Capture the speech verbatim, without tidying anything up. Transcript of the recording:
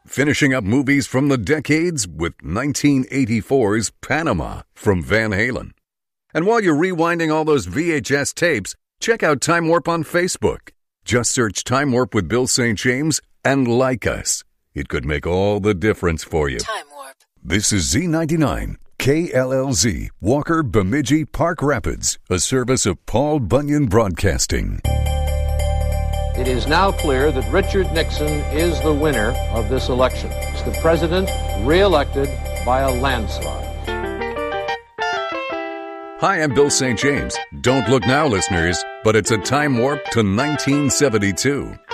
finishing up movies from the decades with nineteen eighty-four's Panama from Van Halen. And while you're rewinding all those V H S tapes, check out Time Warp on Facebook. Just search Time Warp with Bill Saint James and like us. It could make all the difference for you. Time Warp. This is Z ninety-nine, K L L Z, Walker, Bemidji, Park Rapids, a service of Paul Bunyan Broadcasting. It is now clear that Richard Nixon is the winner of this election. It's the president re-elected by a landslide. Hi, I'm Bill Saint James. Don't look now, listeners, but it's a time warp to nineteen seventy-two.